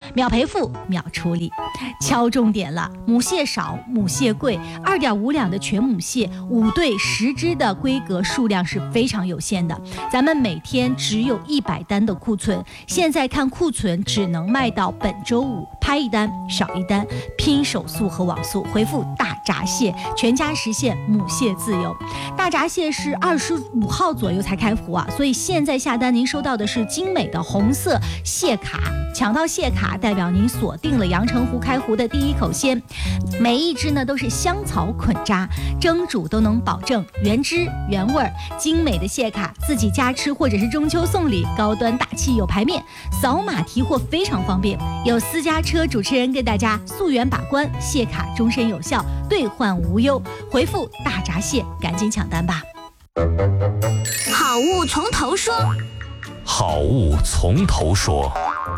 秒赔付，秒处理。敲重点了，母蟹少，母蟹贵，2.5两的全母蟹5对10只的规格数量是非常有限的，咱们每天只有100单的库存，现在看库存只能卖到本周5，拍一单少一单，拼手速和网速，回复大闸蟹，全家实现母蟹自由。大闸蟹是25号左右才开服啊，所以现在下单您收到的是精美的红色蟹卡，抢到蟹卡代表您锁定了阳澄湖开湖的第一口鲜，每一只呢都是香草捆扎，蒸煮都能保证原汁原味儿。精美的蟹卡自己家吃或者是中秋送礼，高端大气有排面，扫码提货非常方便。有私家车主持人跟大家溯源把关，蟹卡终身有效，兑换无忧。回复大闸蟹，赶紧抢单吧。 好物从头说， 好物从头说。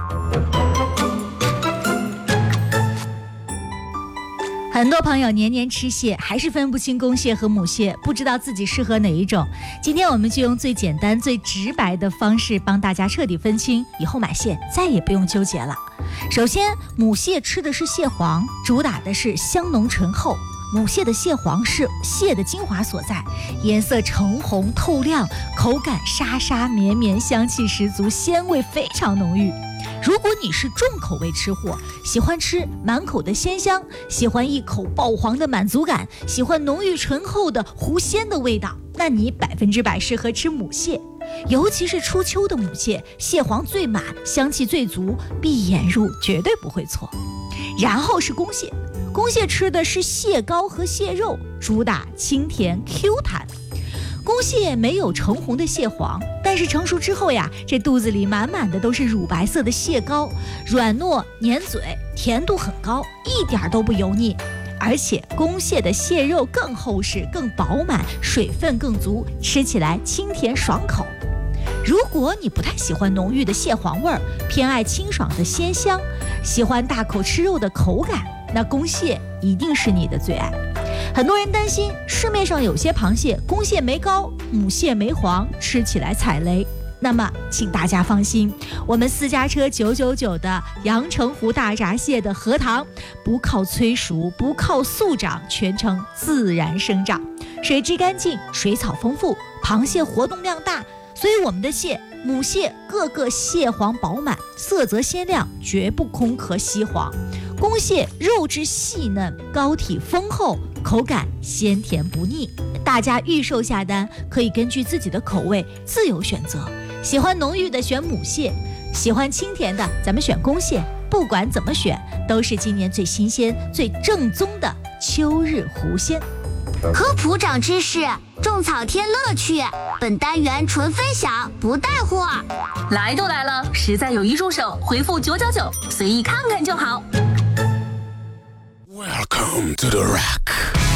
很多朋友年年吃蟹，还是分不清公蟹和母蟹，不知道自己适合哪一种。今天我们就用最简单最直白的方式帮大家彻底分清，以后买蟹再也不用纠结了。首先，母蟹吃的是蟹黄，主打的是香浓醇厚。母蟹的蟹黄是蟹的精华所在，颜色橙红透亮，口感沙沙绵绵，香气十足，鲜味非常浓郁。如果你是重口味吃货，喜欢吃满口的鲜香，喜欢一口爆黄的满足感，喜欢浓郁醇厚的狐鲜的味道，那你100%适合吃母蟹。尤其是初秋的母蟹，蟹黄最满，香气最足，闭眼入绝对不会错。然后是公蟹，公蟹吃的是蟹膏和蟹肉，主打清甜 Q 弹。公蟹没有橙红的蟹黄，但是成熟之后呀，这肚子里满满的都是乳白色的蟹膏，软糯粘嘴，甜度很高，一点都不油腻。而且公蟹的蟹肉更厚实更饱满，水分更足，吃起来清甜爽口。如果你不太喜欢浓郁的蟹黄味儿，偏爱清爽的鲜香，喜欢大口吃肉的口感，那公蟹一定是你的最爱。很多人担心市面上有些螃蟹公蟹没膏，母蟹没黄，吃起来踩雷。那么请大家放心，我们私家车999的阳澄湖大闸蟹的核桃，不靠催熟，不靠速长，全程自然生长，水质干净，水草丰富，螃蟹活动量大，所以我们的蟹母蟹个个蟹黄饱满，色泽鲜亮，绝不空壳稀黄。公蟹肉质细嫩，膏体丰厚，口感鲜甜不腻。大家预售下单可以根据自己的口味自由选择，喜欢浓郁的选母蟹，喜欢清甜的咱们选公蟹。不管怎么选，都是今年最新鲜最正宗的秋日狐鲜。 科普长知识，种草添乐趣。本单元纯分享，不带货。 来都来了，实在有一入手，回复999，随意看看就好。 Welcome to the Rock。